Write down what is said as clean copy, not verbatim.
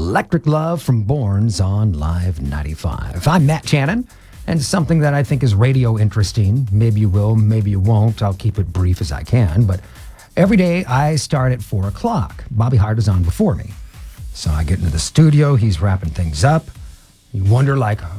Electric Love from Borns on Live 95. I'm Matt Channon, and something that I think is radio interesting. Maybe you will, maybe you won't. I'll keep it brief as I can, but every day I start at 4 o'clock. Bobby Hart is on before me. So I get into the studio, he's wrapping things up. You wonder, like,